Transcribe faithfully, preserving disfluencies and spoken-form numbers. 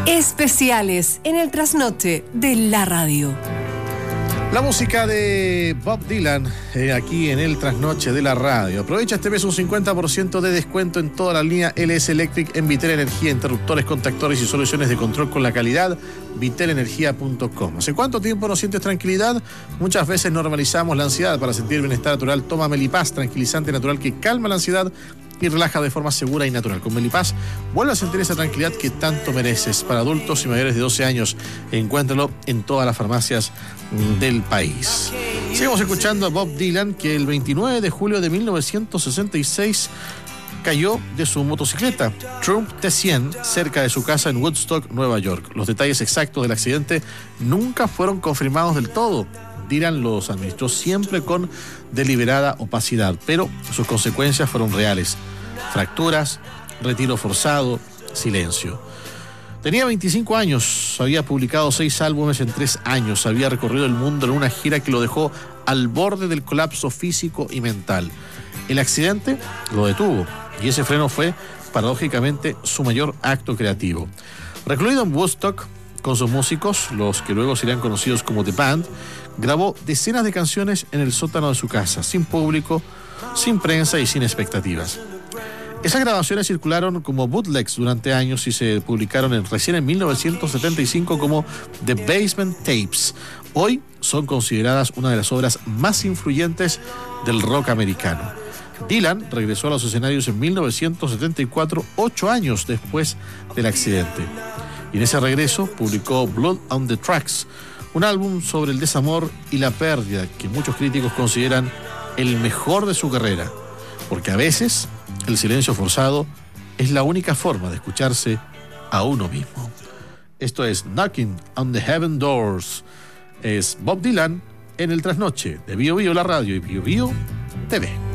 Especiales en el trasnoche de la radio. La música de Bob Dylan, eh, aquí en el trasnoche de la radio. Aprovecha este mes un cincuenta por ciento de descuento en toda la línea L S Electric en Vitel Energía, interruptores, contactores y soluciones de control con la calidad. vitel energía punto com. ¿Hace cuánto tiempo no sientes tranquilidad? Muchas veces normalizamos la ansiedad. Para sentir bienestar natural, toma Melipaz, tranquilizante natural que calma la ansiedad y relaja de forma segura y natural. Con Melipaz vuelve a sentir esa tranquilidad que tanto mereces. Para adultos y mayores de doce años, encuéntralo en todas las farmacias del país. Seguimos escuchando a Bob Dylan, que el veintinueve de julio de mil novecientos sesenta y seis cayó de su motocicleta Trump T cien cerca de su casa en Woodstock, Nueva York. Los detalles exactos del accidente nunca fueron confirmados del todo. Dylan los administró siempre con deliberada opacidad, pero sus consecuencias fueron reales. Fracturas, retiro forzado, silencio. Tenía veinticinco años, había publicado seis álbumes en tres años, había recorrido el mundo en una gira que lo dejó al borde del colapso físico y mental. El accidente lo detuvo y ese freno fue, paradójicamente, su mayor acto creativo. Recluido en Woodstock, con sus músicos, los que luego serían conocidos como The Band, grabó decenas de canciones en el sótano de su casa, sin público, sin prensa y sin expectativas. Esas grabaciones circularon como bootlegs durante años y se publicaron en, recién en mil novecientos setenta y cinco como The Basement Tapes. Hoy son consideradas una de las obras más influyentes del rock americano. Dylan regresó a los escenarios en mil novecientos setenta y cuatro, ocho años después del accidente. Y en ese regreso publicó Blood on the Tracks, un álbum sobre el desamor y la pérdida que muchos críticos consideran el mejor de su carrera, porque a veces el silencio forzado es la única forma de escucharse a uno mismo. Esto es Knocking on the Heaven Doors. Es Bob Dylan en el trasnoche de Bio Bio la radio y Bio Bio T V.